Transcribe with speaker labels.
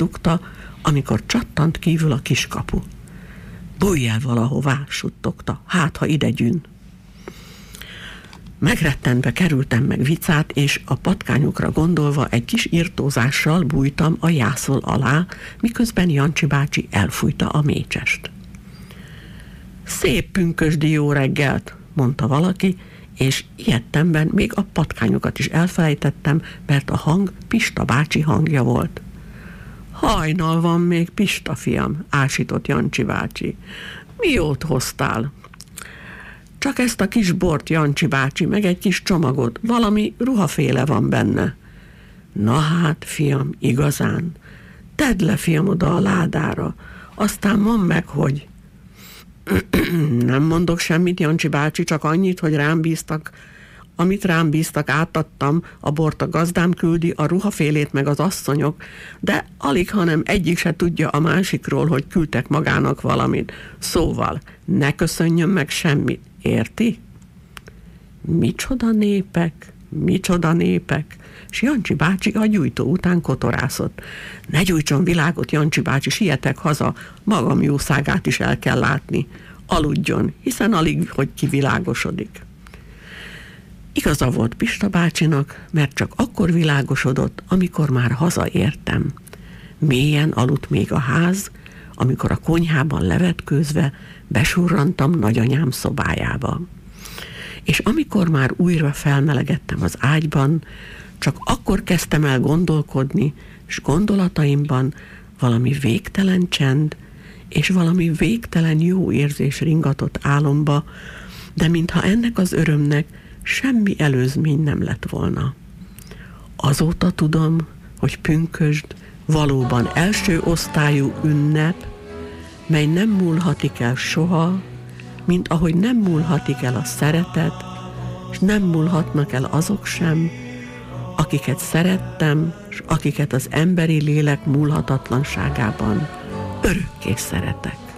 Speaker 1: dugta, amikor csattant kívül a kiskapu. Bújj el valahová, suttogta, hát ha ide gyűn. Megrettenve kerültem meg Vicát, és a patkányokra gondolva egy kis irtózással bújtam a jászol alá, miközben Jancsi bácsi elfújta a mécsest. Szép pünkösdi jó reggelt, mondta valaki, és ilyettemben még a patkányokat is elfelejtettem, mert a hang Pista bácsi hangja volt. Hajnal van még, Pista fiam, ásított Jancsi bácsi. Mi jót hoztál? Csak ezt a kis bort, Jancsi bácsi, meg egy kis csomagot, valami ruhaféle van benne. Na hát, fiam, igazán. Tedd le, fiam, oda a ládára, aztán mondd meg, hogy... Nem mondok semmit, Jancsi bácsi, csak annyit, hogy rám bíztak, amit rám bíztak, átadtam, a bort a gazdám küldi, a ruhafélét meg az asszonyok, de alig, hanem egyik se tudja a másikról, hogy küldtek magának valamit. Szóval ne köszönjön meg semmit, érti? Micsoda népek, s Jancsi bácsi a gyújtó után kotorászott. Ne gyújtson világot, Jancsi bácsi, sietek haza, magam jószágát is el kell látni. Aludjon, hiszen alig, hogy kivilágosodik. Igaza volt Pista bácsinak, mert csak akkor világosodott, amikor már hazaértem. Mélyen aludt még a ház, amikor a konyhában levetkőzve besurrantam nagyanyám szobájába. És amikor már újra felmelegedtem az ágyban, csak akkor kezdtem el gondolkodni, és gondolataimban valami végtelen csend, és valami végtelen jó érzés ringatott álomba, de mintha ennek az örömnek semmi előzmény nem lett volna. Azóta tudom, hogy pünkösd valóban első osztályú ünnep, mely nem múlhatik el soha, mint ahogy nem múlhatik el a szeretet, és nem múlhatnak el azok sem, akiket szerettem, és akiket az emberi lélek múlhatatlanságában örökké szeretek.